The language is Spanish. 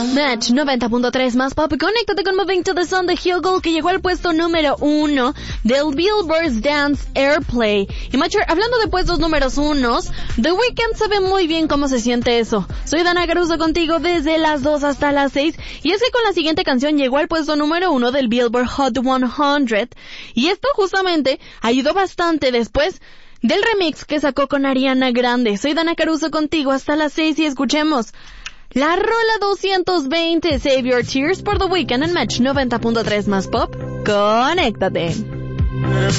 Match 90.3 más pop. Conéctate con Moving to the Sun de Hillgold, que llegó al puesto número 1 del Billboard's Dance Airplay. Y Matcher, hablando de puestos números 1, The Weeknd sabe muy bien cómo se siente eso. Soy Dana Caruso contigo desde las 2 hasta las 6. Y es que con la siguiente canción llegó al puesto número 1 del Billboard Hot 100. Y esto justamente ayudó bastante después del remix que sacó con Ariana Grande. Soy Dana Caruso contigo hasta las 6 y escuchemos la rola 220, Save Your Tears por The Weeknd en Match 90.3 más pop. Conéctate.